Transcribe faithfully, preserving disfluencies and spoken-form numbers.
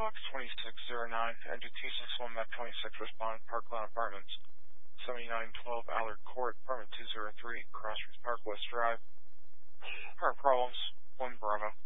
box twenty-six oh nine, Education Swim Map twenty-six, respond, Parkland Apartments, seventy-nine twelve Allard Court, Apartment two oh three, Crossroads Park, West Drive. Current problems, one Bravo.